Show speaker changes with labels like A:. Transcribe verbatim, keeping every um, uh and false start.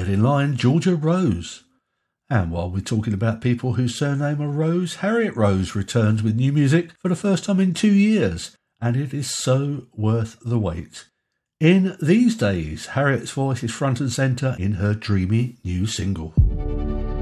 A: Third in line, Georgia Rose. And while we're talking about people whose surname are Rose, Harriet Rose returns with new music for the first time in two years, and it is so worth the wait. In These Days, Harriet's voice is front and centre in her dreamy new single.